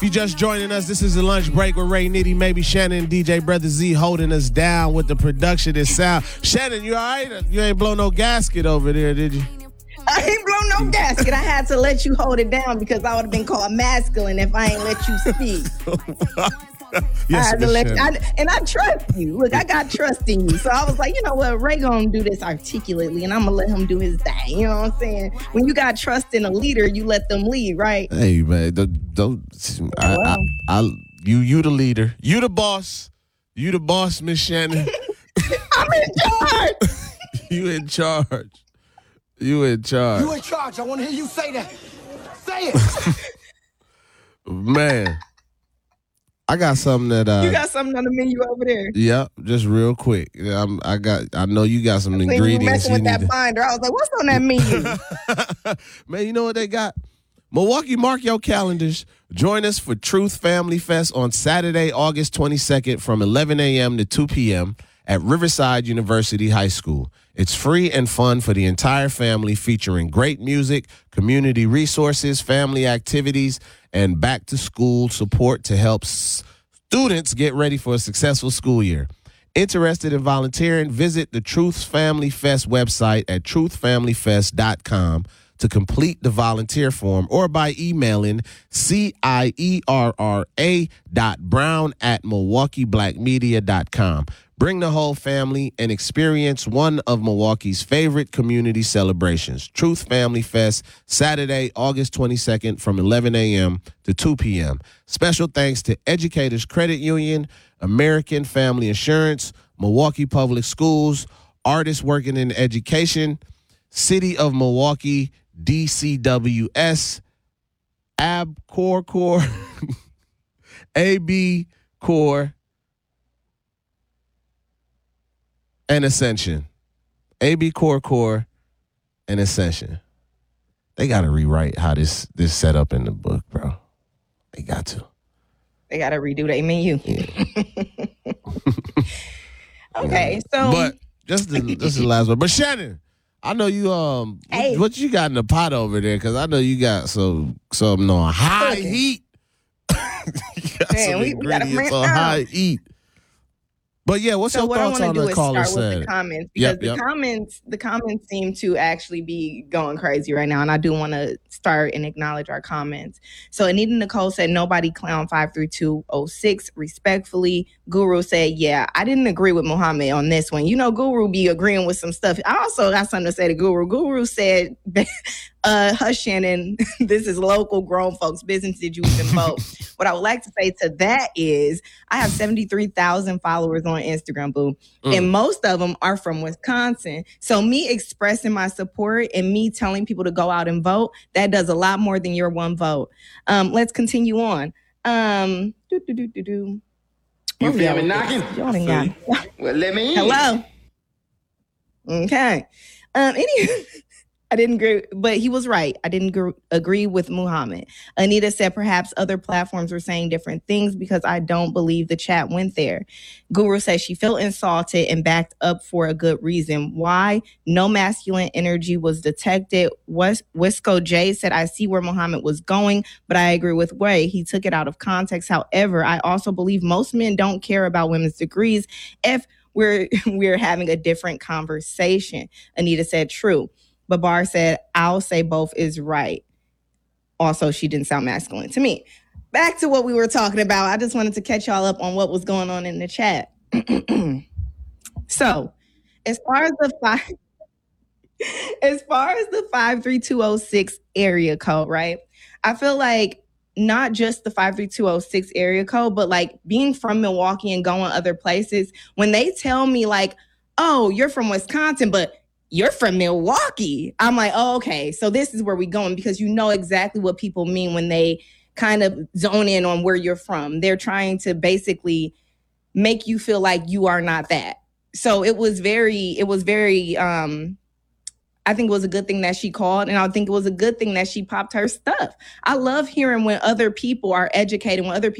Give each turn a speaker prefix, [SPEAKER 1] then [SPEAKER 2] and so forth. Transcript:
[SPEAKER 1] If you're just joining us, this is the lunch break with Ray Nitty, maybe Shannon and DJ Brother Z holding us down with the production and sound. Shannon, you all right? You ain't blow no gasket over there, did you?
[SPEAKER 2] I ain't blow no gasket. I had to let you hold it down because I would have been called masculine if I ain't let you speak.
[SPEAKER 1] Yes,
[SPEAKER 2] I had to and I trust you. Look, I got trust in you. So I was like, you know what, Ray gonna do this articulately and I'm gonna let him do his thing. You know what I'm saying? When you got trust in a leader, you let them lead, right?
[SPEAKER 1] Hey, man, you the leader. You the boss. You the boss, Miss Shannon.
[SPEAKER 2] I'm in charge.
[SPEAKER 1] You in charge. You in charge.
[SPEAKER 3] You in charge. I want to hear you say that. Say it.
[SPEAKER 1] Man. I got something that
[SPEAKER 2] you got something on the menu over there.
[SPEAKER 1] Yeah, just real quick. I know you got some ingredients.
[SPEAKER 2] You messing with that binder. I was like, what's on that menu?
[SPEAKER 1] Man, you know what they got? Milwaukee, mark your calendars. Join us for Truth Family Fest on Saturday, August 22nd from 11 a.m. to 2 p.m. at Riverside University High School. It's free and fun for the entire family, featuring great music, community resources, family activities, and back-to-school support to help students get ready for a successful school year. Interested in volunteering? Visit the Truth Family Fest website at truthfamilyfest.com to complete the volunteer form or by emailing cierra.brown@milwaukeeblackmedia.com. Bring the whole family and experience one of Milwaukee's favorite community celebrations. Truth Family Fest, Saturday, August 22nd from 11 a.m. to 2 p.m. Special thanks to Educators Credit Union, American Family Insurance, Milwaukee Public Schools, Artists Working in Education, City of Milwaukee, DCWS, ABCOR, AB Corps, and Ascension. AB Corps, and Ascension. They got to rewrite how this set up in the book, bro. They got to.
[SPEAKER 2] They got to redo their menu.
[SPEAKER 1] Yeah.
[SPEAKER 2] Okay, so.
[SPEAKER 1] But just the last one. But Shannon, I know you,
[SPEAKER 2] hey.
[SPEAKER 1] what you got in the pot over there? Because I know you got some on high heat. You got some ingredients on high heat. But yeah, what's your thoughts on the caller said?
[SPEAKER 2] So what I want to do is start with the comments because the comments seem to actually be going crazy right now, and I do want to start and acknowledge our comments. So Anita Nicole said, "Nobody clown 53206 respectfully." Guru said, "Yeah, I didn't agree with Muhammad on this one. You know, Guru be agreeing with some stuff. I also got something to say to Guru. Guru said." Hush, Shannon, this is local grown folks' business. Did you even vote? What I would like to say to that is I have 73,000 followers on Instagram, boo. And most of them are from Wisconsin. So me expressing my support and me telling people to go out and vote, that does a lot more than your one vote. Let's continue on.
[SPEAKER 3] You feel me knocking? Well, let me in.
[SPEAKER 2] Hello. Okay. I didn't agree, but he was right. I didn't agree with Muhammad. Anita said perhaps other platforms were saying different things because I don't believe the chat went there. Guru says she felt insulted and backed up for a good reason. Why? No masculine energy was detected. Wisco J said, I see where Muhammad was going, but I agree with Way. He took it out of context. However, I also believe most men don't care about women's degrees if we're having a different conversation. Anita said, true. Babar said, I'll say both is right. Also, she didn't sound masculine to me. Back to what we were talking about. I just wanted to catch y'all up on what was going on in the chat. So, as far as the 53206 area code, right? I feel like not just the 53206 area code, but like being from Milwaukee and going other places, when they tell me like, oh, you're from Wisconsin, but you're from Milwaukee. I'm like, oh, okay, so this is where we're going, because you know exactly what people mean when they kind of zone in on where you're from. They're trying to basically make you feel like you are not that. So it was very, I think it was a good thing that she called, and I think it was a good thing that she popped her stuff. I love hearing when other people are educated, when other people